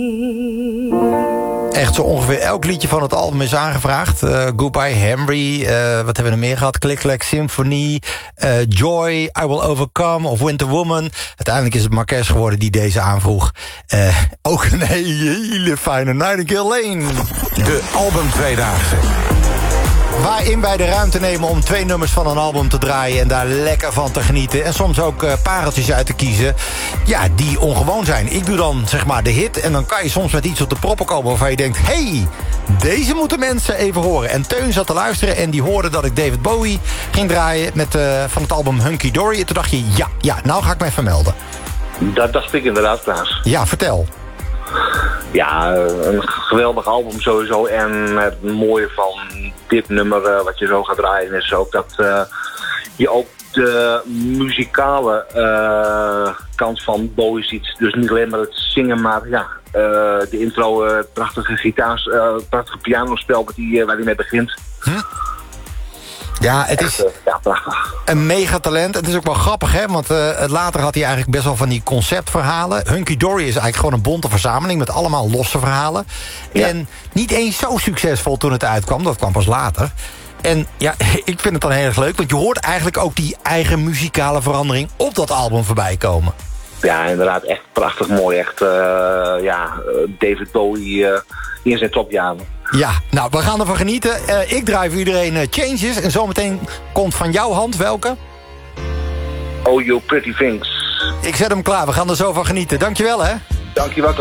Echt zo ongeveer elk liedje van het album is aangevraagd. Goodbye Henry, wat hebben we er meer gehad? Click Clack Symphony, Joy, I Will Overcome of Winter Woman. Uiteindelijk is het Marques geworden die deze aanvroeg. Ook een hele fijne Nightingale Lane. De album Tweedaagse. Waarin wij de ruimte nemen om 2 nummers van een album te draaien en daar lekker van te genieten. En soms ook pareltjes uit te kiezen, ja, die ongewoon zijn. Ik doe dan zeg maar de hit en dan kan je soms met iets op de proppen komen waarvan je denkt, hey, deze moeten mensen even horen. En Teun zat te luisteren en die hoorde dat ik David Bowie ging draaien met, van het album Hunky Dory. En toen dacht je, ja, nou ga ik me even melden. Dat dacht ik inderdaad, Klaas. Ja, vertel. Ja, een geweldig album sowieso. En het mooie van dit nummer wat je zo gaat draaien is ook dat je ook de muzikale kant van Bowie ziet. Dus niet alleen maar het zingen, maar ja, de intro, prachtige gitaars, prachtige pianospel waar hij mee begint. Ja, het is prachtig. Een megatalent. Het is ook wel grappig, hè? Want later had hij eigenlijk best wel van die conceptverhalen. Hunky Dory is eigenlijk gewoon een bonte verzameling met allemaal losse verhalen. Ja. En niet eens zo succesvol toen het uitkwam. Dat kwam pas later. En ja, ik vind het dan heel erg leuk. Want je hoort eigenlijk ook die eigen muzikale verandering op dat album voorbij komen. Ja, inderdaad. Echt prachtig mooi. Echt, David Bowie in zijn topjaren. Ja, nou, we gaan ervan genieten. Ik draai voor iedereen Changes. En zometeen komt van jouw hand welke? Oh, You Pretty Things. Ik zet hem klaar. We gaan er zo van genieten. Dankjewel, hè. Dankjewel, Klaas.